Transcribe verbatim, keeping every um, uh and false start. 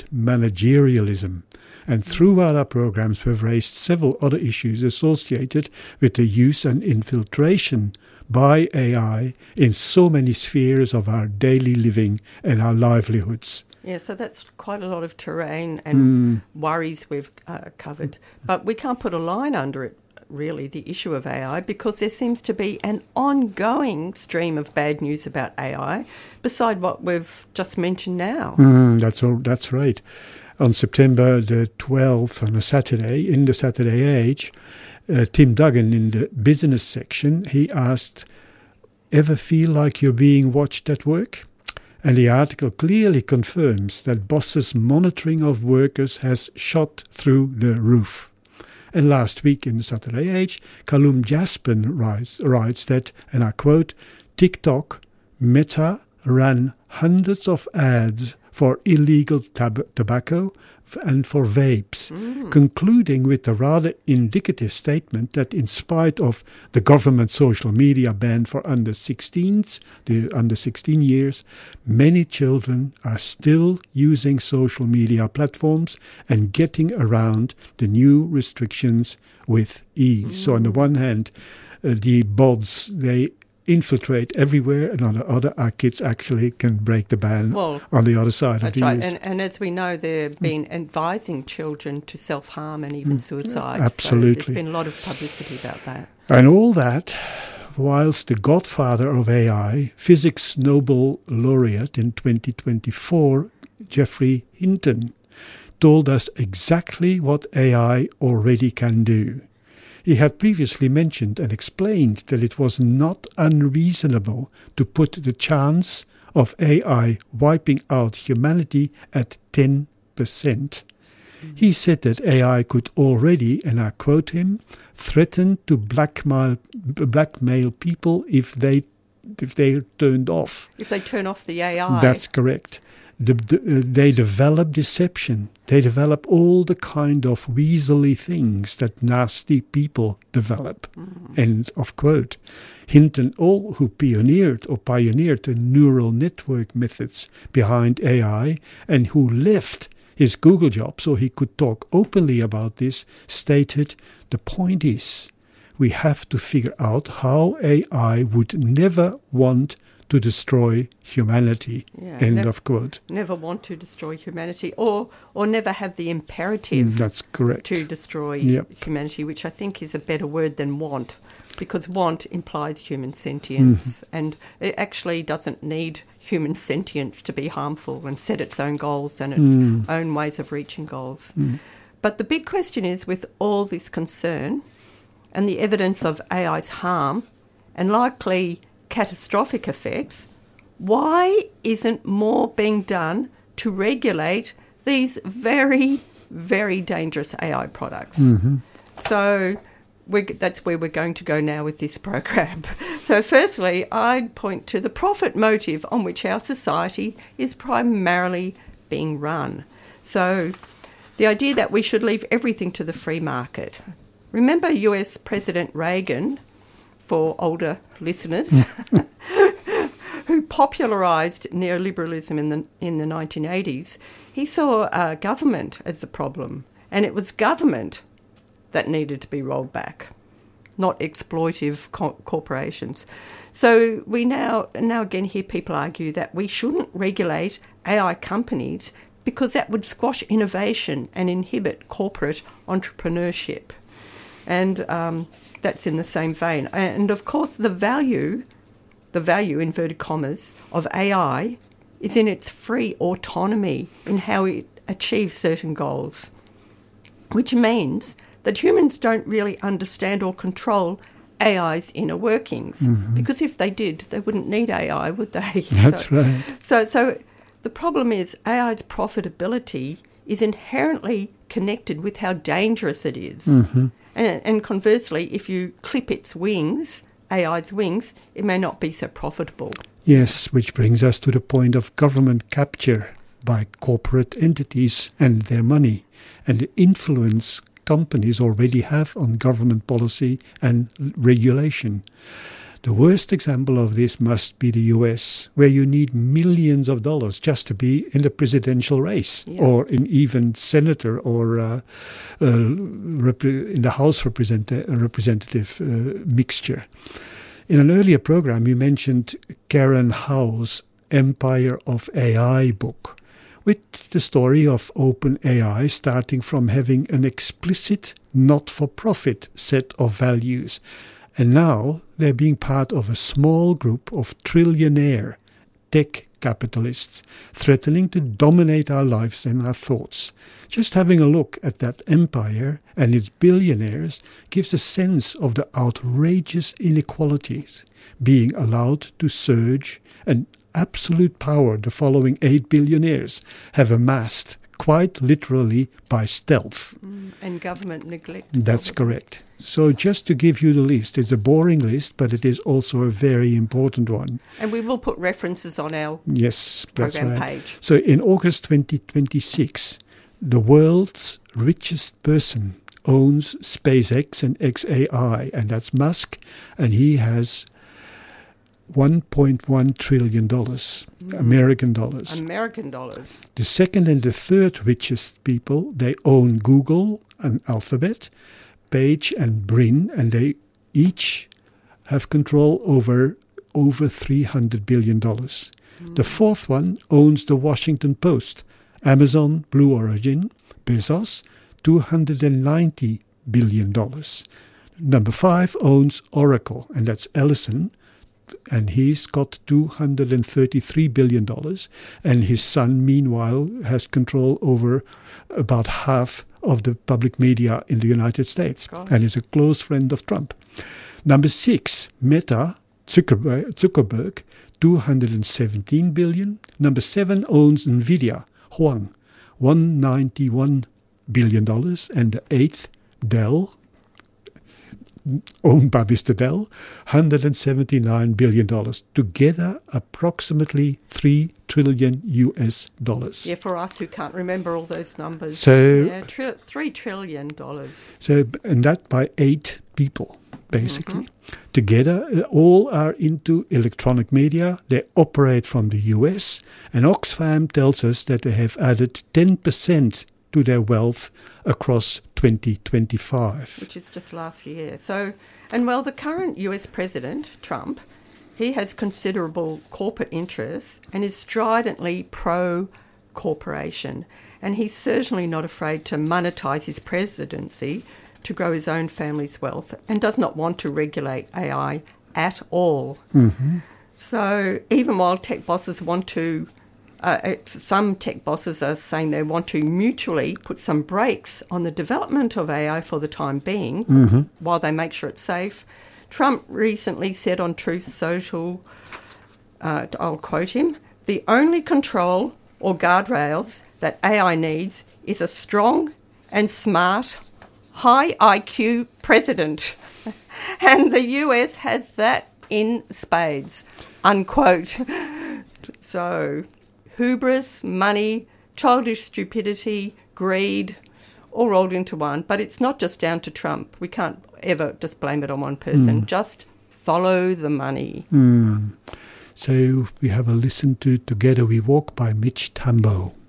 improved managerialism. And throughout our programs, we've raised several other issues associated with the use and infiltration by A I in so many spheres of our daily living and our livelihoods. Yeah, so that's quite a lot of terrain and Mm. worries we've uh, covered. But we can't put a line under it, really, the issue of A I, because there seems to be an ongoing stream of bad news about A I, beside what we've just mentioned now. Mm, that's all, that's right. On September the twelfth, on a Saturday, in the Saturday Age, uh, Tim Duggan in the business section, he asked, "Ever feel like you're being watched at work?" And the article clearly confirms that bosses' monitoring of workers has shot through the roof. And last week in the Saturday Age, Callum Jaspan writes, writes that, and I quote, "TikTok, Meta ran hundreds of ads for illegal tab- tobacco f- and for vapes," mm. concluding with the rather indicative statement that in spite of the government social media ban for under sixteens, the under sixteen years, many children are still using social media platforms and getting around the new restrictions with ease. Mm. So on the one hand, uh, the bots, they infiltrate everywhere, and on the other, our kids actually can break the ban well, on the other side of the right. use. And, and as we know, they've been mm. advising children to self-harm and even mm. suicide. Absolutely. So there's been a lot of publicity about that. And all that, whilst the godfather of A I, Physics Nobel laureate in twenty twenty-four, Geoffrey Hinton, told us exactly what A I already can do. He had previously mentioned and explained that it was not unreasonable to put the chance of A I wiping out humanity at ten percent. Mm. He said that A I could already, and I quote him, threaten to blackmail, blackmail people if they if they turned off. If they turn off the A I. That's correct. The, the, uh, they develop deception. They develop all the kind of weaselly things that nasty people develop. Mm. End of quote. Hinton, all who pioneered or pioneered the neural network methods behind A I and who left his Google job so he could talk openly about this, stated, "The point is, we have to figure out how A I would never want to destroy humanity." Yeah, End nev- of quote. Never want to destroy humanity, or or never have the imperative. That's correct. To destroy yep. humanity, which I think is a better word than want, because want implies human sentience, mm-hmm. and it actually doesn't need human sentience to be harmful and set its own goals and its mm. own ways of reaching goals. Mm. But the big question is, with all this concern and the evidence of A I's harm and likely catastrophic effects, why isn't more being done to regulate these very, very dangerous A I products? Mm-hmm. So we're, that's where we're going to go now with this program. So firstly, I'd point to the profit motive on which our society is primarily being run. So the idea that we should leave everything to the free market. Remember U S President Reagan, for older listeners, who popularised neoliberalism in the in the nineteen eighties, he saw uh, government as the problem, and it was government that needed to be rolled back, not exploitive co- corporations. So we now now again hear people argue that we shouldn't regulate A I companies because that would squash innovation and inhibit corporate entrepreneurship. And um, that's in the same vein. And of course, the value, the value, inverted commas, of A I is in its free autonomy in how it achieves certain goals, which means that humans don't really understand or control A I's inner workings. Mm-hmm. Because if they did, they wouldn't need A I, would they? That's so, right. So, so the problem is A I's profitability is inherently connected with how dangerous it is. Mm-hmm. And, and conversely, if you clip its wings, A I's wings, it may not be so profitable. Yes, which brings us to the point of government capture by corporate entities and their money, and the influence companies already have on government policy and regulation. The worst example of this must be the U S, where you need millions of dollars just to be in the presidential race, yeah. or in even senator or uh, uh, rep- in the House represent- representative uh, mixture. In an earlier program, you mentioned Karen Howe's Empire of A I book, with the story of OpenAI starting from having an explicit not-for-profit set of values. And now they're being part of a small group of trillionaire tech capitalists threatening to dominate our lives and our thoughts. Just having a look at that empire and its billionaires gives a sense of the outrageous inequalities being allowed to surge and absolute power the following eight billionaires have amassed quite literally by stealth. Mm, and government neglect. That's probably. correct. So just to give you the list, it's a boring list, but it is also a very important one. And we will put references on our Yes, that's program right. page. So in August twenty twenty-six, the world's richest person owns SpaceX and X A I, and that's Musk, and he has one point one trillion dollars, mm. American dollars. American dollars. The second and the third richest people, they own Google and Alphabet, Page and Brin, and they each have control over over three hundred billion dollars. Mm. The fourth one owns the Washington Post, Amazon, Blue Origin, Bezos, two hundred ninety billion dollars. Number five owns Oracle, and that's Ellison, and he's got two hundred thirty-three billion dollars, and his son, meanwhile, has control over about half of the public media in the United States, Gosh. and is a close friend of Trump. Number six, Meta, Zuckerberg, Zuckerberg two hundred seventeen billion dollars. Number seven owns Nvidia, Huang, one hundred ninety-one billion dollars, and the eighth, Dell, owned by Mister Dell, one hundred seventy-nine billion dollars, together approximately three trillion U S dollars. Yeah, for us who can't remember all those numbers. So, yeah, tri- three trillion dollars. So, and that by eight people, basically. Mm-hmm. Together, uh, all are into electronic media. They operate from the U S, and Oxfam tells us that they have added ten percent to their wealth across twenty twenty-five. Which is just last year. So, and well, the current U S President, Trump, he has considerable corporate interests and is stridently pro-corporation. And he's certainly not afraid to monetize his presidency to grow his own family's wealth, and does not want to regulate A I at all. Mm-hmm. So even while tech bosses want to Uh, some tech bosses are saying they want to mutually put some brakes on the development of A I for the time being, mm-hmm. while they make sure it's safe. Trump recently said on Truth Social, uh, I'll quote him, "The only control or guardrails that A I needs is a strong and smart, high I Q president." And the U S has that in spades, unquote. So hubris, money, childish stupidity, greed, all rolled into one. But it's not just down to Trump. We can't ever just blame it on one person. Mm. Just follow the money. Mm. So we have a listen to Together We Walk by Mitch Tambo.